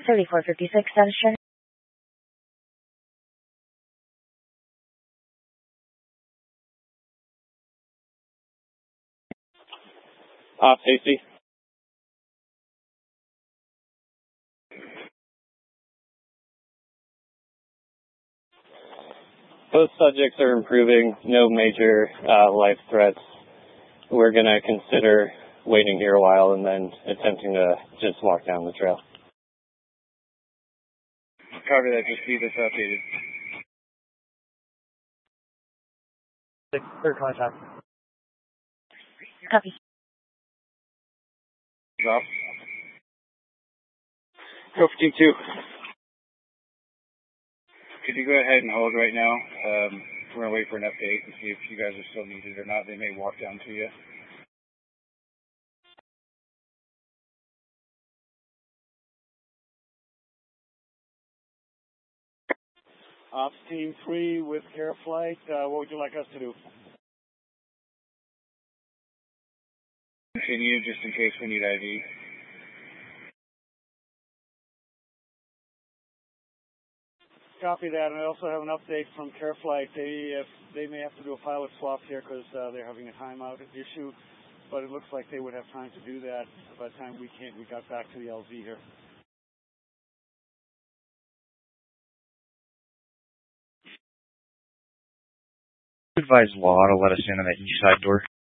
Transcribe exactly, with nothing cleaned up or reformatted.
thirty-four fifty-six, status check. Uh, safety. Both subjects are improving. No major uh, life threats. We're going to consider waiting here a while and then attempting to just walk down the trail. Copy that. Just keep this updated. Third contact. Copy. Drop. Go for T two. Could you go ahead and hold right now? Um, we're going to wait for an update and see if you guys are still needed or not. They may walk down to you. Ops Team three with Care Flight. Uh, what would you like us to do? Continue just in case we need I V. Copy that, and I also have an update from Care Flight. They uh, they may have to do a pilot swap here because uh, they're having a timeout issue, but it looks like they would have time to do that by the time we can't. We got back to the L Z here. Advise Law to let us in on that east side door.